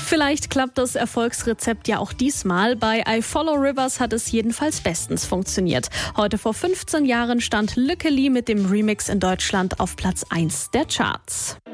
Vielleicht klappt das Erfolgsrezept ja auch diesmal. Bei I Follow Rivers hat es jedenfalls bestens funktioniert. Heute vor 15 Jahren stand Lückeli mit dem Remix in Deutschland auf Platz 1 der Charts.